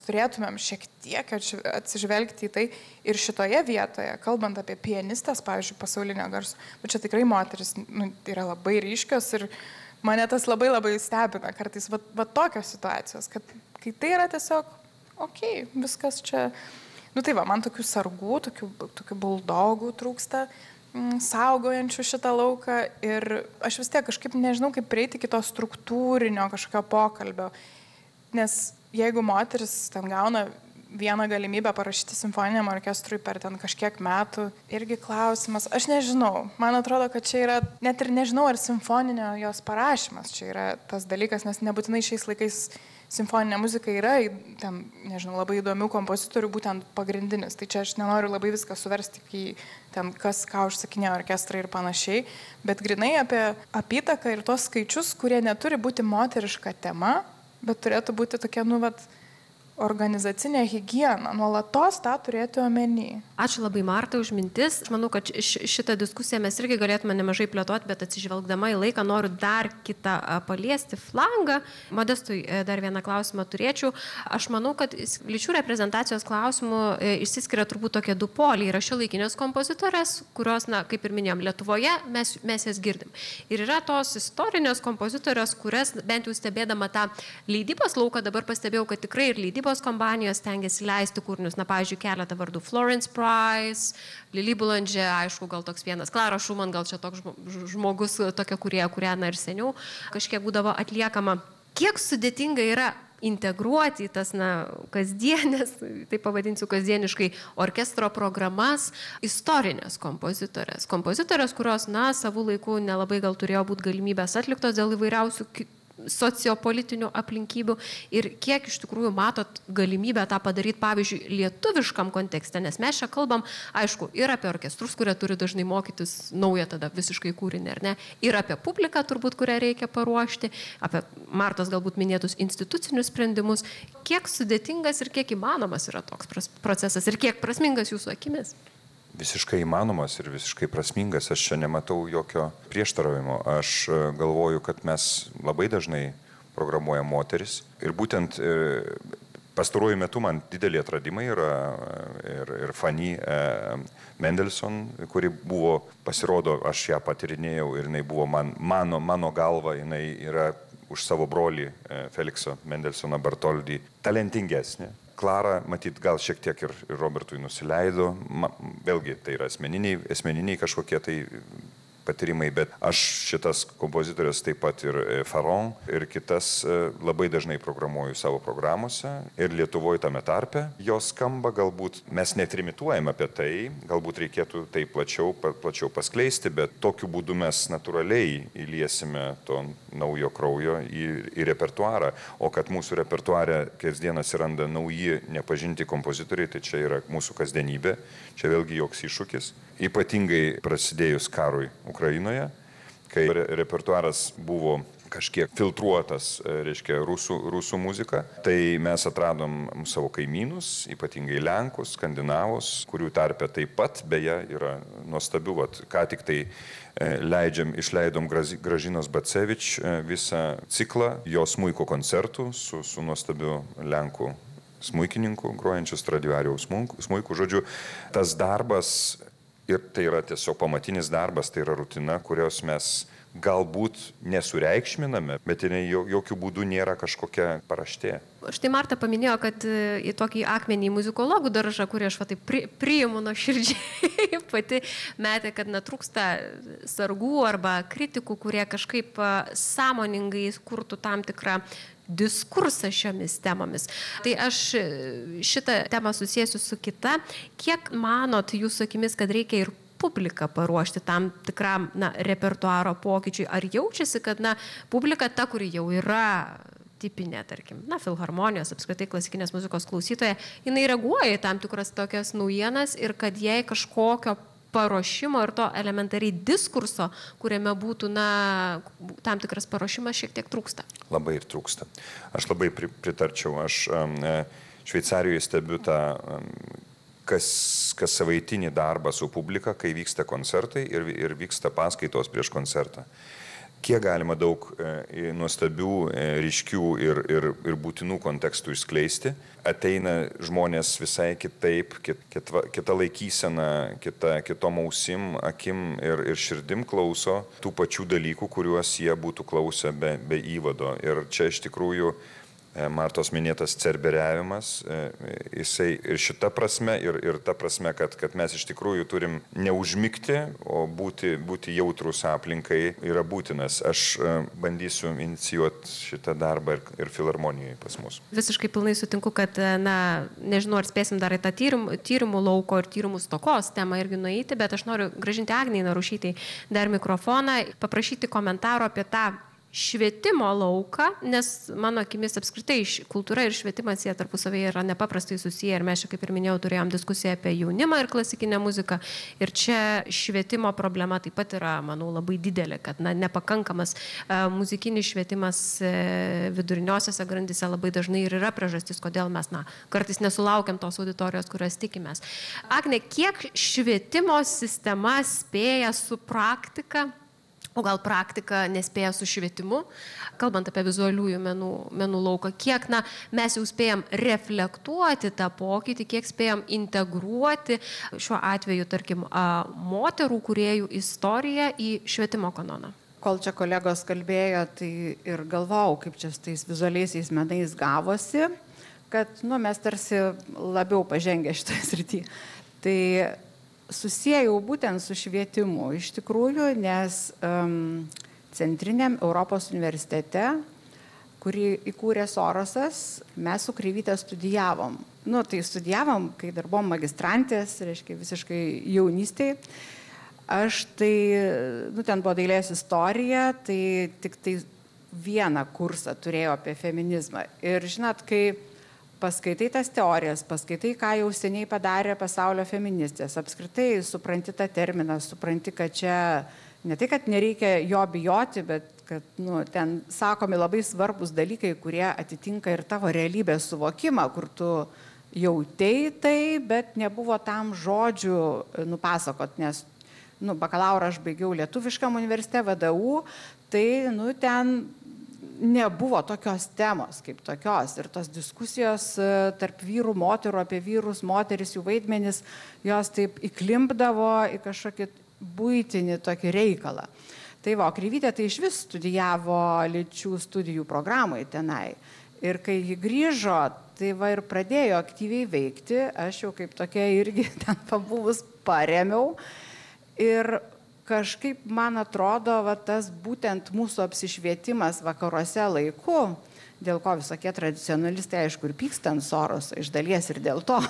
turėtumėm šiek tiek atsižvelgti į tai ir šitoje vietoje, kalbant apie pianistės, pavyzdžiui, pasaulinio garso, bet čia tikrai moteris yra labai ryškios ir mane tas labai labai stebina kartais va tokios situacijos, kad kai tai yra tiesiog, viskas čia, tai va, man tokių sargų, tokių buldogų trūksta, saugojančių šitą lauką ir aš vis tiek kažkaip nežinau, kaip prieiti iki to struktūrinio kažkokio pokalbio, nes jeigu moteris ten gauna vieną galimybę parašyti simfoniniam orkestrui per ten kažkiek metų, irgi klausimas, aš nežinau, man atrodo, kad čia yra, net ir nežinau, ar simfoninio jos parašymas čia yra tas dalykas, nes nebūtinai šiais laikais simfoninė muzika yra, ten, nežinau, labai įdomių kompozitorių, būtent pagrindinis, tai čia aš nenoriu labai viską suversti, kai ten kas ką užsakinėjo orkestrai ir panašiai, bet grinai apie apytaką ir tos skaičius, kurie neturi būti moteriška tema, bet turėtų būti tokia, organizacinė higiena, nuolatos tą turėti omeny. Ačiū labai, Marta, už mintis. Aš manau, kad šitą diskusiją mes irgi galėtume nemažai plėtoti, bet atsižvelgdama į laiką noriu dar kitą paliesti flangą. Modestui dar vieną klausimą turėčiau. Aš manau, kad lyčių reprezentacijos klausimų išsiskiria turbūt tokie du poliai. Yra šiuolaikinės kompozitorės, kurios, kaip ir minėjom, Lietuvoje mes jas girdim. Ir yra tos istorinės kompozitorės, kurias bent jau stebėdama tą leidybos lauką, dabar pastebėjau, kad tikrai ir leidybos kompanijos stengiasi leisti kūrinius, pavyzdžiui, keletą vardų: Florence Price, Lili Boulanger, aišku, gal toks vienas, Clara Schumann, gal čia toks žmogus, tokia kurie ir seniau kažkiek būdavo atliekama. Kiek sudėtinga yra integruoti į tas, kasdienės, tai pavadinsiu kasdieniškai, orkestro programas istorinės kompozitorės. Kompozitorės, kurios, savų laikų nelabai gal turėjo būti galimybės atliktos dėl įvairiausių sociopolitinių aplinkybių ir kiek iš tikrųjų matot galimybę tą padaryti, pavyzdžiui, lietuviškam kontekste, nes mes čia kalbam, aišku, ir apie orkestrus, kurie turi dažnai mokytis naują tada visiškai kūrinį, ar ne, ir apie publiką turbūt, kurią reikia paruošti, apie Martos galbūt minėtus institucinius sprendimus. Kiek sudėtingas ir kiek įmanomas yra toks procesas ir kiek prasmingas jūsų akimis? Visiškai įmanomas ir visiškai prasmingas, aš čia nematau jokio prieštaravimo. Aš galvoju, kad mes labai dažnai programuojam moteris ir būtent pastaruoju metu man didelį atradimai yra ir Fanny Mendelssohn, kuri buvo, pasirodo, aš ją patyrinėjau ir jinai buvo mano galva, jinai yra už savo brolį Felikso Mendelssohną Bartoldį talentingesnė. Klara, matyt, gal šiek tiek ir Robertui nusileido, vėlgi tai yra asmeniniai kažkokie tai patyrimai, bet aš šitas kompozitorius taip pat ir Faron ir kitas labai dažnai programuoju savo programuose ir Lietuvoje tame tarpe. Jos skamba, galbūt mes netrimituojam apie tai, galbūt reikėtų tai plačiau paskleisti, bet tokiu būdu mes natūraliai įliesime to naujo kraujo į repertuarą, o kad mūsų repertuare kasdien atsiranda nauji nepažinti kompozitoriai, tai čia yra mūsų kasdienybė, čia vėlgi joks iššūkis. Ypatingai prasidėjus karui Ukrainoje, kai repertuaras buvo kažkiek filtruotas, reiškia, rusų muzika, tai mes atradom savo kaimynus, ypatingai Lenkus, Skandinavus, kurių tarpe taip pat, beje, yra nuostabių, ką tik tai išleidom Gražinos Bacevič visą ciklą, jo smuiko koncertų su nuostabiu Lenkų smuikininku, grojančiu Stradivariaus smuiku. Žodžiu, tas darbas, ir tai yra tiesiog pamatinis darbas, tai yra rutina, kurios mes galbūt nesureikšminame, bet jinai jokių būdų nėra kažkokia paraštė. Štai Marta paminėjo, kad į tokį akmenį į muzikologų daržą, kurį aš taip priimu nuoširdžiai, pati metė, kad trūksta sargų arba kritikų, kurie kažkaip sąmoningai kurtų tam tikrą diskursą šiomis temomis. Tai aš šitą temą susijęsiu su kita. Kiek manot jūsų akimis, kad reikia ir publiką paruošti tam tikram repertuaro pokyčiui? Ar jaučiasi, kad publika ta, kuri jau yra tipinė, tarkim, filharmonijos, apskritai klasikinės muzikos klausytoja, jinai reaguoja į tam tikras tokias naujienas ir kad jai kažkokio paruošimo ir to elementariai diskurso, kuriame būtų tam tikras paruošimas, šiek tiek trūksta. Labai ir trūksta. Aš labai pritarčiau. Aš Šveicarijoje stebiu tą kas savaitinį darbą su publika, kai vyksta koncertai ir vyksta paskaitos prieš koncertą. kiek galima daug nuostabių, ryškių ir būtinų kontekstų išskleisti. Ateina žmonės visai kitaip, kita laikysena, kitom ausim, akim ir širdim klauso tų pačių dalykų, kuriuos jie būtų klausę be įvado. Ir čia iš tikrųjų Martos minėtas cerberiavimas, jisai ir šita prasme, ir ta prasme, kad mes iš tikrųjų turim neužmigti, o būti jautrus aplinkai yra būtinas. Aš bandysiu inicijuoti šitą darbą ir filharmonijoje pas mus. Visiškai pilnai sutinku, kad, nežinau, ar spėsim dar į tą tyrimų lauko ir tyrimų stokos temą irgi nueiti, bet aš noriu grąžinti Agnei Narušytei dar mikrofoną, paprašyti komentaro apie tą švietimo lauką, nes mano akimis apskritai kultūra ir švietimas jie tarpusavėje yra nepaprastai susiję ir mes čia, kaip ir minėjau, turėjom diskusiją apie jaunimą ir klasikinę muziką ir čia švietimo problema taip pat yra, manau, labai didelė, kad nepakankamas muzikinis švietimas viduriniosiose grandyse labai dažnai ir yra priežastis, kodėl mes kartais nesulaukiam tos auditorijos, kurios tikimės. Agne, kiek švietimo sistema spėja su praktika, o gal praktika nespėja su švietimu, kalbant apie vizualiųjų menų lauką, kiek mes jau spėjom reflektuoti tą pokytį, kiek spėjom integruoti šiuo atveju, tarkim, moterų kūrėjų istoriją į švietimo kanoną. Kol čia kolegos kalbėjo, tai ir galvojau, kaip čia su tais vizualiaisiais menais gavosi, kad mes tarsi labiau pažengę šitoje srityje. Tai susiejau būtent su švietimu iš tikrųjų, nes Centriniam Europos universitete, kurį įkūrė Sorosas, mes su Kreivyte studijavom. Tai studijavom, kai dar buvom magistrantės, reiškia visiškai jaunystėj. Aš ten buvo dailės istorija, tai tik tai vieną kursą turėjau apie feminizmą. Ir žinot, kai paskaitai tas teorijas, paskaitai, ką jau seniai padarė pasaulio feministės, apskritai supranti tą terminą, supranti, kad čia ne tai, kad nereikia jo bijoti, bet kad ten sakomi labai svarbus dalykai, kurie atitinka ir tavo realybės suvokimą, kur tu jautei tai, bet nebuvo tam žodžių nupasakot, nes bakalaurą aš baigiau Lietuviškam universitete, VDU, tai ten nebuvo tokios temos kaip tokios ir tos diskusijos tarp vyrų, moterų, apie vyrus, moteris, jų vaidmenis, jos taip įklimpdavo į kažkokį buitinį tokį reikalą. Tai Kreivytė tai iš vis studijavo lyčių studijų programai tenai. Ir kai ji grįžo, tai ir pradėjo aktyviai veikti, aš jau kaip tokia irgi ten pabuvus paremiau. Ir kažkaip, man atrodo, tas būtent mūsų apsišvietimas vakaruose laiku, dėl ko visokie tradicionalistai, aišku, ir pyksta ant Sorosą, iš dalies ir dėl to,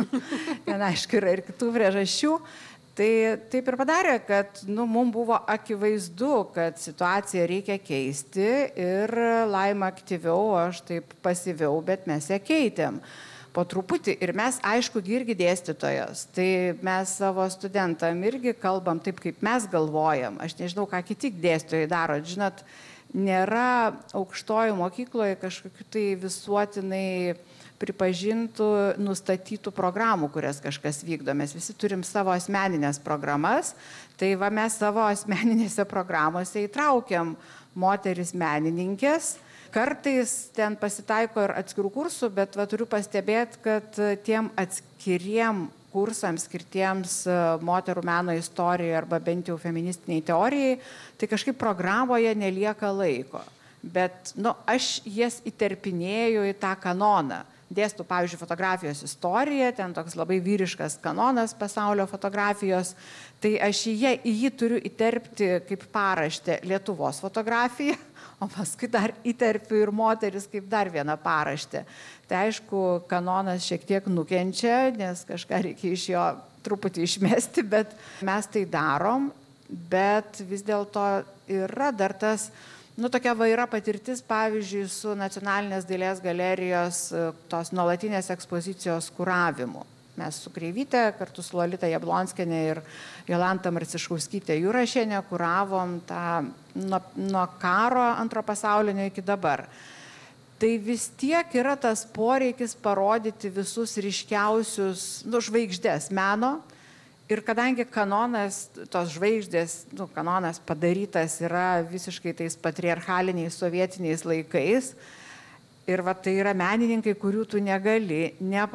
aišku, yra ir kitų priežasčių, tai taip ir padarė, kad mums buvo akivaizdu, kad situaciją reikia keisti ir Laima aktyviau, aš taip pasyviau, bet mes ją keitėm. Po truputį ir mes, aišku, irgi dėstytojos, tai mes savo studentam irgi kalbam taip, kaip mes galvojam. Aš nežinau, ką kiti dėstytojai daro. Žinot, nėra aukštojų mokykloje kažkokių tai visuotinai pripažintų, nustatytų programų, kurias kažkas vykdo. Mes visi turim savo asmeninės programas, tai mes savo asmeninėse programose įtraukiam moteris menininkės. Kartais ten pasitaiko ir atskirų kursų, bet turiu pastebėti, kad tiem atskiriem kursams skirtiems moterų meno istorijai arba bent jau feministiniai teorijai, tai kažkaip programoje nelieka laiko. Bet aš jas įterpinėju į tą kanoną. Dėstu, pavyzdžiui, fotografijos istoriją, ten toks labai vyriškas kanonas pasaulio fotografijos, tai aš į jį turiu įterpti kaip paraštę Lietuvos fotografiją, o paskui dar įterpiu ir moteris kaip dar vieną paraštę. Tai aišku, kanonas šiek tiek nukenčia, nes kažką reikia iš jo truputį išmesti, bet mes tai darom, bet vis dėlto yra dar tas, tokia yra patirtis, pavyzdžiui, su Nacionalinės dailės galerijos tos nuolatinės ekspozicijos kuravimu. Mes su Kreivyte, kartu su Lolita Jablonskienė ir Jolanta Marciškauskytė Jurašienė kuravom tą nuo karo antro pasaulinio iki dabar. Tai vis tiek yra tas poreikis parodyti visus ryškiausius žvaigždės meno Ir kadangi kanonas, tos žvaigždės, kanonas padarytas yra visiškai tais patriarchaliniais sovietiniais laikais, ir va tai yra menininkai, kurių tu negali